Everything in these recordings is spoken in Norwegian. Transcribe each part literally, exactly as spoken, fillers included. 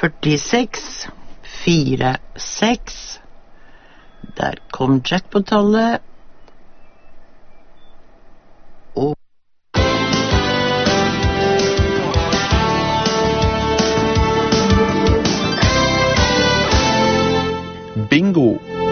førtiseks fire seks. Der kom jackpot-tallet. Og bingo.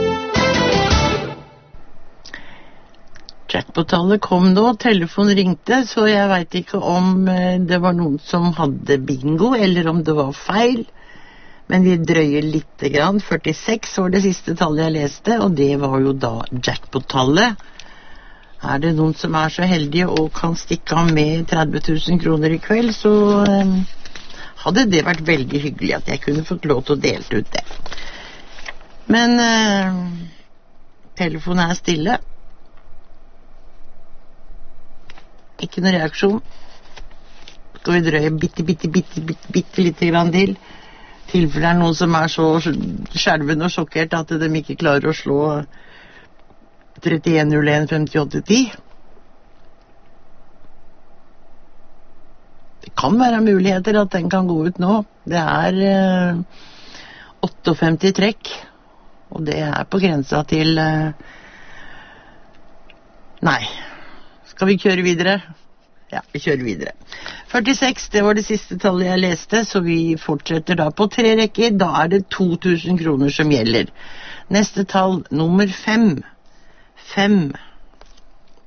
Jackpot-tallet kom nå, telefonen ringte, så jeg vet ikke om det var noen som hadde bingo, eller om det var feil. Men vi drøyer litt grann. førtiseks var det siste tallet jeg leste, og det var jo da jackpot-tallet. Er det noen som er så heldige og kan stikke av med tretti tusen kroner i kveld, så eh, hadde det vært veldig hyggelig at jeg kunne fått lov til å dele ut det. Men eh, telefonen er stille. Ikke noen reaksjon. Skal vi drøye bitte, bitte, bitte, bitte, bitte litt grann til. Tilfelle det er noen som er så skjelvende og sjokkert at de ikke klarer å slå trettien null en femtiåtte ti. Det kan være muligheter at den kan gå ut nå. Det er eh, femtiåtte trekk, og det er på grensa til eh, nei. Skal vi kjøre videre? Ja, vi kjører videre. førtiseks, det var det siste tallet jeg leste, så vi fortsetter da på tre rekker. Da er det to tusen kroner som gjelder. Neste tall, nummer fem. Fem.